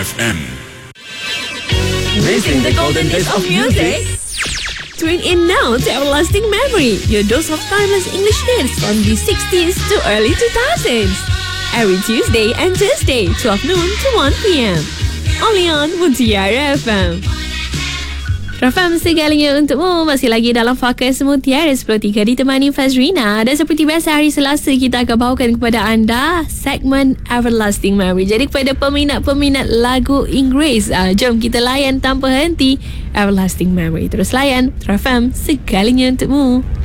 FM. Missing the golden days of music? Tune in now to Everlasting Memory, your dose of timeless English hits from the 60s to early 2000s. Every Tuesday and Thursday, 12 noon to 1 p.m. Only on Mutiara FM. Rafam segalanya untukmu. Masih lagi dalam Fokus Mutiara 10.3 ditemani Fazrina. Dan seperti biasa hari Selasa kita akan bawakan kepada anda segmen Everlasting Memory. Jadi kepada peminat-peminat lagu Inggeris, jom kita layan tanpa henti Everlasting Memory. Terus layan Rafam segalanya untukmu.